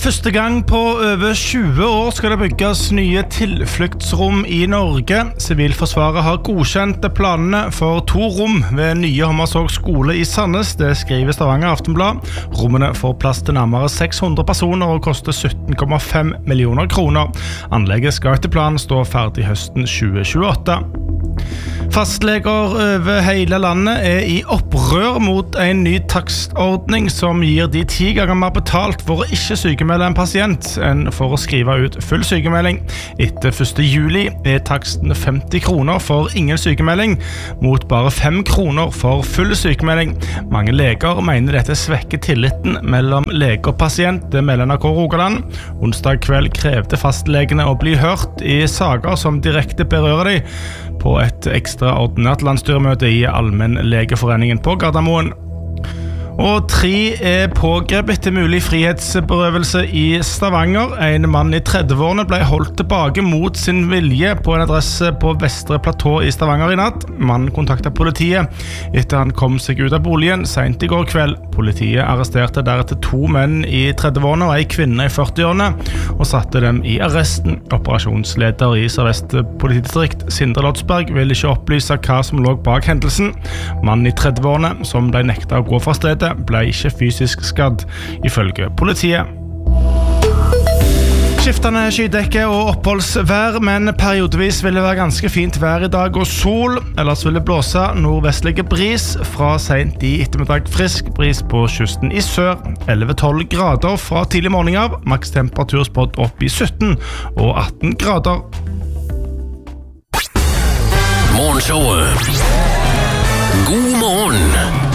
Første gang på over 20 år skal det bygges nye tilfluktsrom i Norge. Sivilforsvaret har godkjent planene for 2 rom ved nye Hommersåk skole i Sandnes. Det skriver Stavanger Aftenblad. Rommene får plass til nærmere 600 personer og koster 17,5 millioner kroner. Anlegget skal etter planen stå ferdig høsten 2028. Fastleger over hele landet er i opprør mot en ny takstordning som gir de 10 ganger mer betalt for å ikke sykemelde en pasient enn for å skrive ut full sykemelding. Etter 1. juli er taksten 50 kroner for ingen sykemelding, mot bare 5 kroner for full sykemelding. Mange leger mener dette svekker tilliten mellom lege og pasient, det melder NRK Rogaland. Onsdag kveld krevde fastlegene å bli hørt i saker som direkte berører dem, på et ekstraordinært landsstyremøte i Allmennlegeforeningen på Gardermoen. Og 3 er pågrepet etter mulig frihetsberøvelse i Stavanger. En mann i 30-årene ble holdt tilbake mot sin vilje på en adresse på Vestre Platå i Stavanger i natt. Mannen kontaktet politiet etter han kom seg ut av boligen sent i går kveld. Politiet arresterte deretter 2 menn i 30-årene og en kvinne i 40-årene og satte dem i arresten. Operasjonsleder i Sør-Vest politidistrikt, Sindre Lodsberg, vil ikke opplyse hva som lå bak hendelsen. Mannen i 30-årene, som ble nektet å gå fra stedet, ble ikke fysisk skadd, ifølge politiet. Skiftende skydekke og oppholdsvær, men periodevis vil det være ganske fint vær i dag og sol. Ellers vil det blåse nordvestlige bris fra sent i ettermiddag. Frisk bris på kysten i sør. 11-12 grader fra tidlig morgen av. Maks temperatur spådd opp i 17 og 18 grader. Morgenshowet. God morgen.